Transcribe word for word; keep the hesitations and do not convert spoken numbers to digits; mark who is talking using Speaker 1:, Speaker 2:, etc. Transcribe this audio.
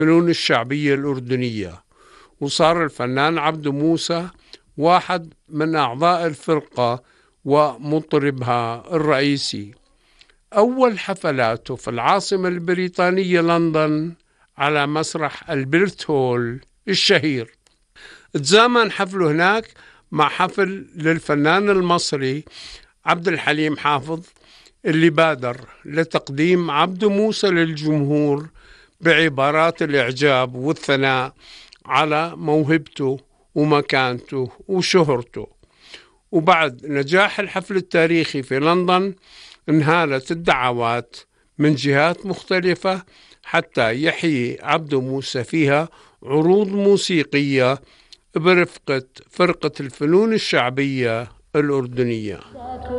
Speaker 1: الفنون الشعبية الأردنية، وصار الفنان عبدو موسى واحد من أعضاء الفرقة ومطربها الرئيسي. أول حفلاته في العاصمة البريطانية لندن على مسرح البرت هول الشهير. تزامن حفله هناك مع حفل للفنان المصري عبد الحليم حافظ، اللي بادر لتقديم عبدو موسى للجمهور بعبارات الإعجاب والثناء على موهبته ومكانته وشهرته. وبعد نجاح الحفل التاريخي في لندن انهالت الدعوات من جهات مختلفة حتى يحيي عبدو موسى فيها عروض موسيقية برفقة فرقة الفنون الشعبية الأردنية.